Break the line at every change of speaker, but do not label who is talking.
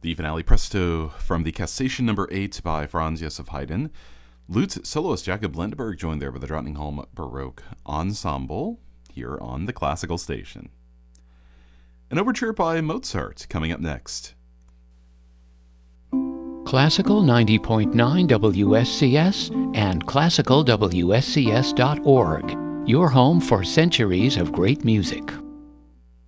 The finale presto from the Cassation number 8 by Franz Josef Haydn. Lute soloist Jakob Lindberg joined there by the Drottningholm Baroque Ensemble here on the Classical Station. An overture by Mozart coming up next.
Classical 90.9 WSCS and classicalwscs.org, your home for centuries of great music.